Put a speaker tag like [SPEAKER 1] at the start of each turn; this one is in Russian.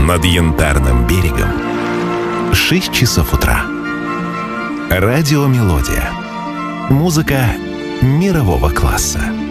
[SPEAKER 1] над Янтарным берегом. 6 часов утра. Радиомелодия. Музыка мирового класса.